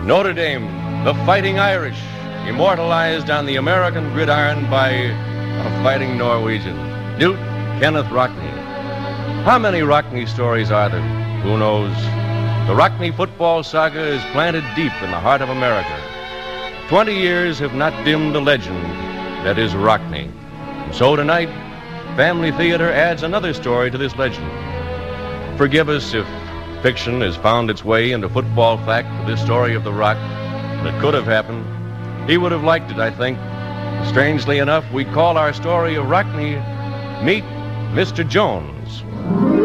Notre Dame, the Fighting Irish, immortalized on the American gridiron by a fighting Norwegian, Knut Kenneth Rockne. How many Rockne stories are there? Who knows? The Rockne football saga is planted deep in the heart of America. 20 years have not dimmed the legend that is Rockne. And so tonight, Family Theater adds another story to this legend. Forgive us if fiction has found its way into football fact for this story of the Rock. It could have happened. He would have liked it, I think. Strangely enough, we call our story of Rockne, Meet Mr. Jones.